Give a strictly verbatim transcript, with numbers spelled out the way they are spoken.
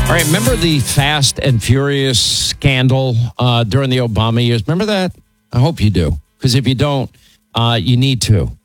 All right, remember the Fast and Furious scandal uh, during the Obama years? Remember that? I hope you do, because if you don't, uh, you need to.